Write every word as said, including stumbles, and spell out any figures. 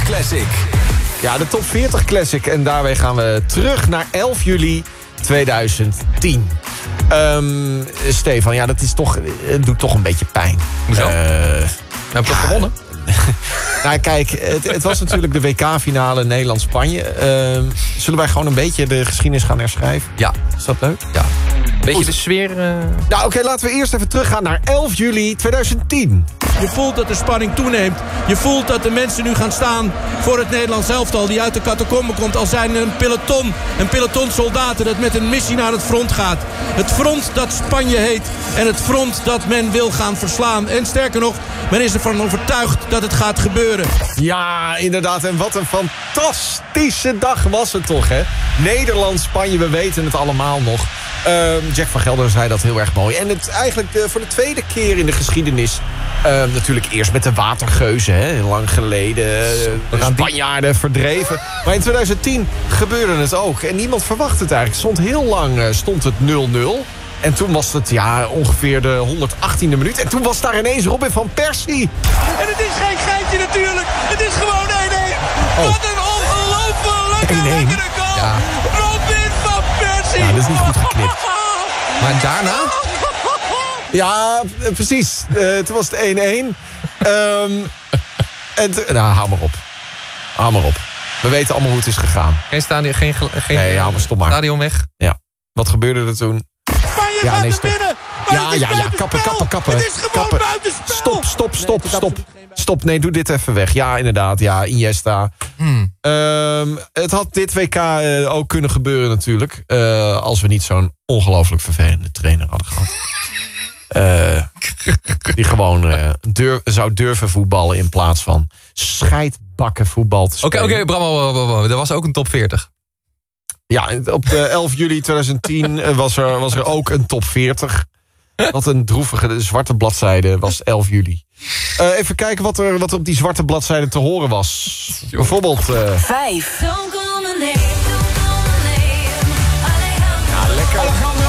Classic. Ja, de Top veertig Classic. En daarbij gaan we terug naar elf juli tweeduizend tien. Um, Stefan, ja, dat is toch, het doet toch een beetje pijn. Hoezo? Uh, We hebben toch gewonnen? Nou, kijk, het, het was natuurlijk de W K-finale Nederland-Spanje. Uh, zullen wij gewoon een beetje de geschiedenis gaan herschrijven? Ja. Is dat leuk? Ja. Beetje Goed. de sfeer... Uh... Nou, oké, okay, laten we eerst even teruggaan naar elf juli tweeduizend tien. Je voelt dat de spanning toeneemt. Je voelt dat de mensen nu gaan staan voor het Nederlands elftal... die uit de catacomben komt als zijn een peloton. Een peloton soldaten dat met een missie naar het front gaat. Het front dat Spanje heet. En het front dat men wil gaan verslaan. En sterker nog, men is ervan overtuigd dat het gaat gebeuren. Ja, inderdaad. En wat een fantastische dag was het toch, hè? Nederland-Spanje, we weten het allemaal nog. Uh, Jack van Gelder zei dat heel erg mooi. En het eigenlijk uh, voor de tweede keer in de geschiedenis... Uh, natuurlijk eerst met de watergeuzen, hè, lang geleden. Uh, de Spanjaarden verdreven. Maar in tweeduizend tien gebeurde het ook. En niemand verwachtte het eigenlijk. Stond heel lang uh, stond het nul nul. En toen was het ja, ongeveer de honderd-achttiende minuut. En toen was daar ineens Robin van Persie. En het is geen geintje natuurlijk. Het is gewoon één-één. Oh. Wat een ongelofelijke één-één. lekkere goal. Ja. Robin van Persie. Ja, dat is niet goed geknipt. Maar daarna... Ja, precies. Uh, toen was het één-één. Um, en t- nou, hou maar op. Hou maar op. We weten allemaal hoe het is gegaan. Geen stadion, geen, geen Nee, hou maar stop maar. stadion weg. Ja. Wat gebeurde er toen? Spanje Ja, gaat nee, er stop. binnen. Maar Ja, het is ja, ja. buitenspel. Kappen, kappen, kappen. Het is gewoon kappen. buitenspel. Stop, stop, stop, stop. Stop. Nee, doe dit even weg. Ja, inderdaad. Ja, Iniesta. Hmm. Um, het had dit W K uh, ook kunnen gebeuren natuurlijk. Uh, als we niet zo'n ongelooflijk vervelende trainer hadden gehad. Uh, die gewoon uh, durf, zou durven voetballen in plaats van scheidbakken voetbal te Oké, spelen. oké, Bram, er was ook een top veertig. Ja, op de elf juli tweeduizend tien was er, was er ook een top veertig. Wat een droevige zwarte bladzijde was elf juli. Uh, even kijken wat er, wat er op die zwarte bladzijde te horen was. Bijvoorbeeld... Uh, Vijf. ja, lekker.